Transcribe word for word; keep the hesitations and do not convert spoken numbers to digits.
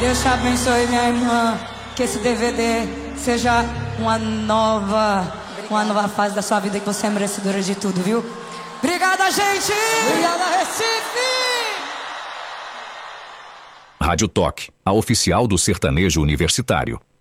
Deus te abençoe, minha irmã. Que esse D V D seja uma nova, uma nova fase da sua vida, que você é merecedora de tudo, viu? Obrigada, gente! Obrigada, Recife! Rádio Toque, a oficial do sertanejo universitário.